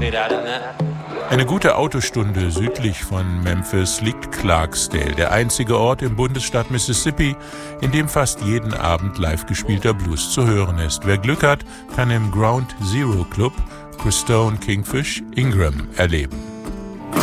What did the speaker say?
Eine gute Autostunde südlich von Memphis liegt Clarksdale, der einzige Ort im Bundesstaat Mississippi, in dem fast jeden Abend live gespielter Blues zu hören ist. Wer Glück hat, kann im Ground Zero Club Christone Kingfish Ingram erleben.